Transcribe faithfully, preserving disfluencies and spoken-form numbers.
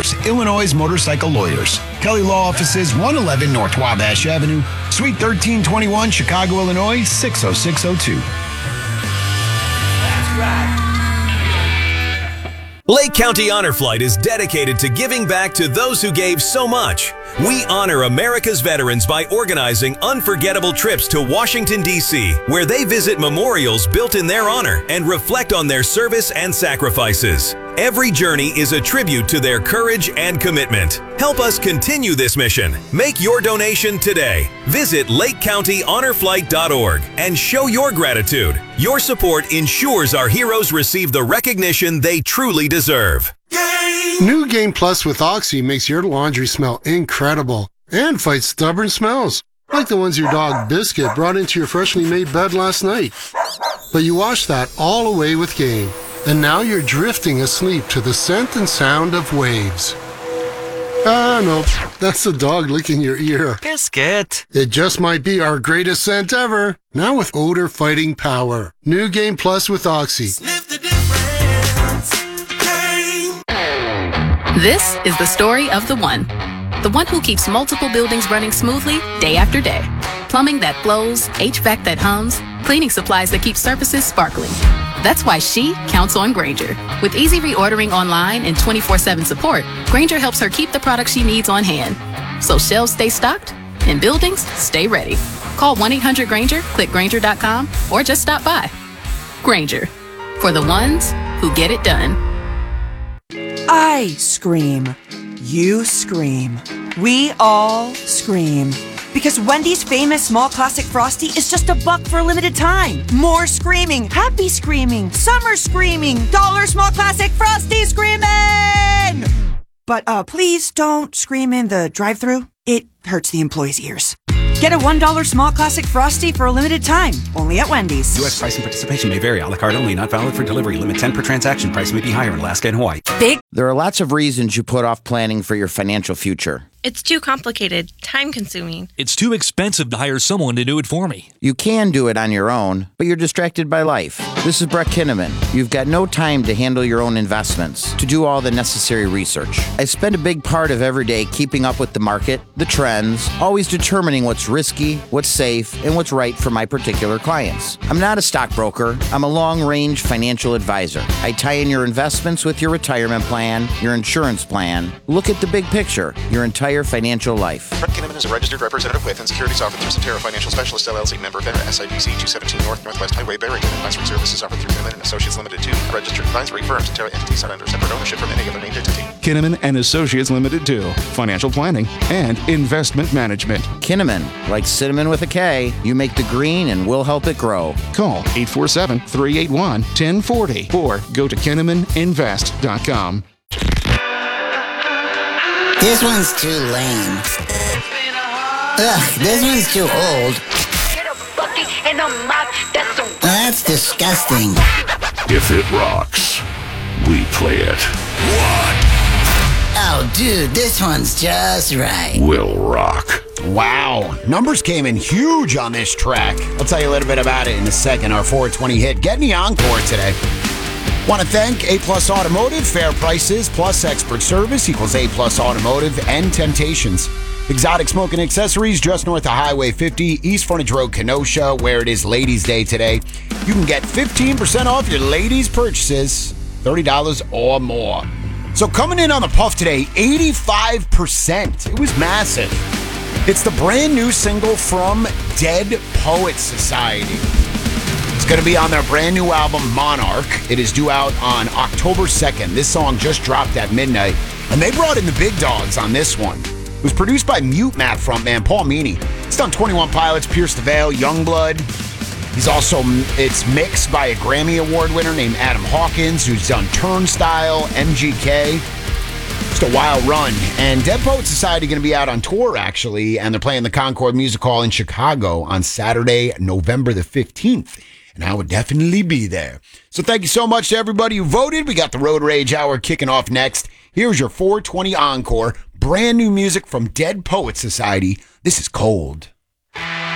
Lawyers, Illinois' motorcycle lawyers. Kelly Law Offices, one eleven North Wabash Avenue, Suite thirteen twenty-one, Chicago, Illinois, six oh six oh two. That's right. Lake County Honor Flight is dedicated to giving back to those who gave so much. We honor America's veterans by organizing unforgettable trips to Washington, D C, where they visit memorials built in their honor and reflect on their service and sacrifices. Every journey is a tribute to their courage and commitment. Help us continue this mission. Make your donation today. Visit lake county honor flight dot org and show your gratitude. Your support ensures our heroes receive the recognition they truly deserve. New Game Plus with Oxy makes your laundry smell incredible and fights stubborn smells, like the ones your dog Biscuit brought into your freshly made bed last night. But you washed that all away with Game, and now you're drifting asleep to the scent and sound of waves. Ah, no, that's the dog licking your ear. Biscuit. It just might be our greatest scent ever, now with odor-fighting power. New Game Plus with Oxy. Sniff the difference. Game. This is the story of the one. The one who keeps multiple buildings running smoothly day after day. Plumbing that flows, H V A C that hums, cleaning supplies that keep surfaces sparkling. That's why she counts on Grainger. With easy reordering online and twenty-four seven support, Grainger helps her keep the products she needs on hand. So shelves stay stocked and buildings stay ready. Call one eight hundred Grainger, click Grainger dot com, or just stop by. Grainger, for the ones who get it done. I scream. You scream. We all scream. Because Wendy's famous small classic Frosty is just a buck for a limited time. More screaming, happy screaming, summer screaming, dollar small classic Frosty screaming! But uh, please don't scream in the drive-thru. It hurts the employees' ears. Get a one dollar small classic Frosty for a limited time, only at Wendy's. U S price and participation may vary. A la carte only, not valid for delivery. Limit ten per transaction. Price may be higher in Alaska and Hawaii. Big. There are lots of reasons you put off planning for your financial future. It's too complicated, time-consuming. It's too expensive to hire someone to do it for me. You can do it on your own, but you're distracted by life. This is Brett Kinnaman. You've got no time to handle your own investments, to do all the necessary research. I spend a big part of every day keeping up with the market, the trends, always determining what's risky, what's safe, and what's right for my particular clients. I'm not a stockbroker. I'm a long-range financial advisor. I tie in your investments with your retirement plan, your insurance plan. Look at the big picture, your entire financial life. Brett Kinnaman is a registered representative with and securities offered through Cetera Financial Specialist, L L C, member FINRA, S I B C two seventeen North Northwest Highway, Barrington. Advisory services offered through Kinnaman and Associates Limited to a registered advisory firm. Cetera entities not under separate ownership from any other named entity. Kinnaman and Associates Limited to financial planning and investment management. Kinnaman, like cinnamon with a K, you make the green and we'll help it grow. Call eight four seven, three eight one, one zero four zero or go to kinnaman invest dot com. This one's too lame. Ugh, this one's too old. Oh, that's disgusting. If it rocks, we play it. What? Oh, dude, this one's just right. Will rock. Wow, numbers came in huge on this track. I'll tell you a little bit about it in a second. Our four twenty hit getting the encore today. Want to thank A Plus Automotive. Fair prices plus expert service equals A Plus Automotive and Temptations. Exotic Smoke and Accessories just north of Highway fifty, East Frontage Road, Kenosha, where it is Ladies' Day today. You can get fifteen percent off your ladies' purchases, thirty dollars or more. So coming in on the puff today, eighty-five percent. It was massive. It's the brand new single from Dead Poets Society. It's going to be on their brand new album, Monarch. It is due out on October second. This song just dropped at midnight, and they brought in the big dogs on this one. It was produced by Mute Math frontman Paul Meany. It's done twenty-one Pilots, Pierce the Veil, Youngblood. He's also, it's mixed by a Grammy Award winner named Adam Hawkins, who's done Turnstile, M G K. Just a wild run. And Dead Poets Society going to be out on tour, actually, and they're playing the Concord Music Hall in Chicago on Saturday, November the fifteenth. And I would definitely be there. So thank you so much to everybody who voted. We got the Road Rage Hour kicking off next. Here's your four twenty encore. Brand new music from Dead Poets Society. This is Cold.